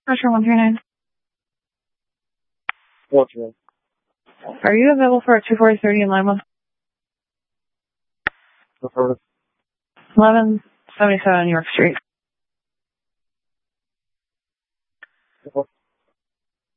Pressure 139. What's wrong? Are you available for a 240-30 in Lima? Affirmative. 1177 York Street.